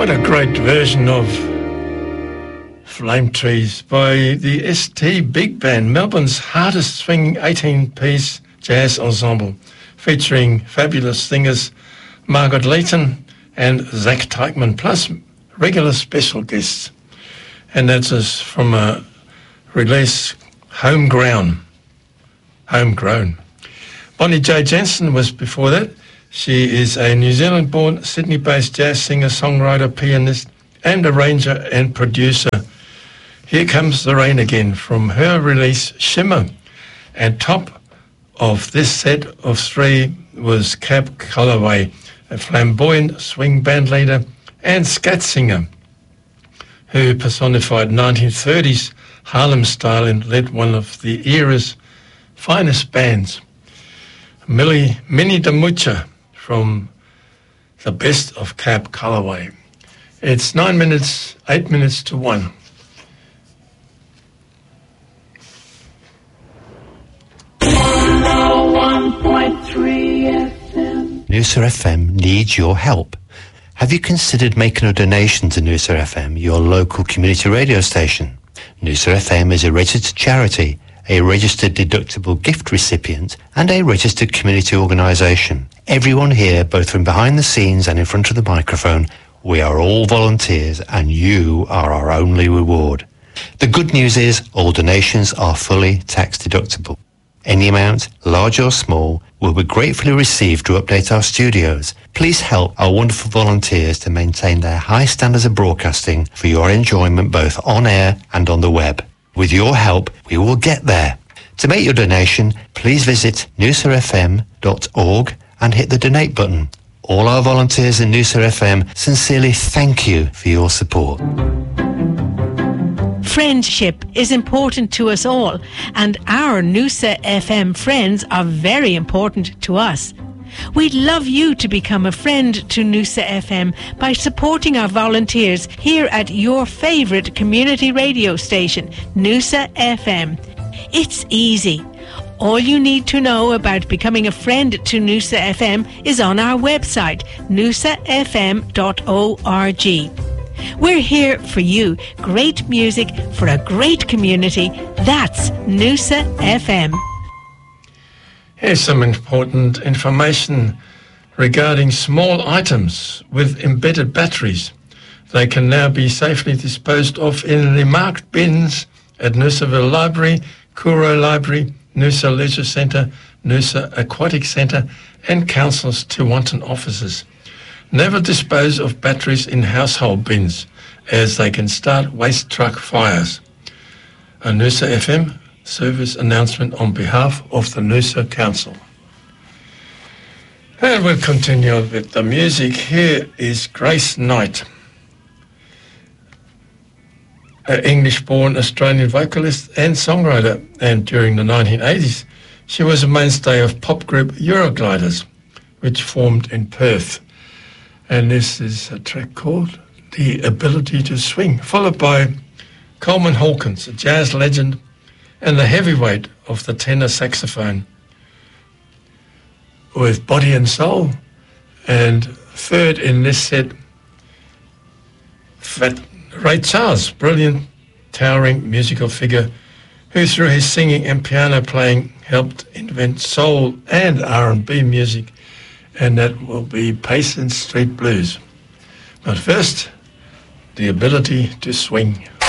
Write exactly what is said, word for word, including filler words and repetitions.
What a great version of Flame Trees by the S T Big Band, Melbourne's hardest swinging eighteen-piece jazz ensemble, featuring fabulous singers Margaret Leighton and Zach Teichman, plus regular special guests. And that's us from a release, Homegrown. Homegrown. Bonnie J. Jensen was before that. She is a New Zealand-born, Sydney-based jazz singer, songwriter, pianist, and arranger and producer. Here Comes the Rain Again from her release, Shimmer. And top of this set of three was Cab Calloway, a flamboyant swing band leader and scat singer who personified nineteen thirties Harlem style and led one of the era's finest bands. Millie, Minnie DeMucha from the best of Cab Calloway. It's nine minutes, eight minutes to one. one oh one point three F M. Noosa F M needs your help. Have you considered making a donation to Noosa F M, your local community radio station? Noosa F M is a registered charity, a registered deductible gift recipient, and a registered community organisation. Everyone here, both from behind the scenes and in front of the microphone, we are all volunteers and you are our only reward. The good news is all donations are fully tax deductible. Any amount, large or small, will be gratefully received to update our studios. Please help our wonderful volunteers to maintain their high standards of broadcasting for your enjoyment both on air and on the web. With your help, we will get there. To make your donation, please visit noosa f m dot org and hit the donate button. All our volunteers in Noosa F M sincerely thank you for your support. Friendship is important to us all, and our Noosa F M friends are very important to us. We'd love you to become a friend to Noosa F M by supporting our volunteers here at your favourite community radio station, Noosa F M. It's easy. All you need to know about becoming a friend to Noosa F M is on our website, noosa f m dot org. We're here for you. Great music for a great community. That's Noosa F M. Here's some important information regarding small items with embedded batteries. They can now be safely disposed of in the marked bins at Noosaville Library, Kuro Library, Noosa Leisure Centre, Noosa Aquatic Centre and Council's Tewantin offices. Never dispose of batteries in household bins, as they can start waste truck fires. A Noosa F M service announcement on behalf of the Noosa Council. And we'll continue with the music. Here is Grace Knight, an English-born Australian vocalist and songwriter, and during the nineteen eighties she was a mainstay of pop group Eurogliders, which formed in Perth. And this is a track called The Ability to Swing, followed by Coleman Hawkins, a jazz legend and the heavyweight of the tenor saxophone, with Body and Soul. And third in this set, Fat Ray Charles, brilliant, towering musical figure who through his singing and piano playing helped invent soul and R and B music, and that will be Payson Street Blues. But first, The Ability to Swing.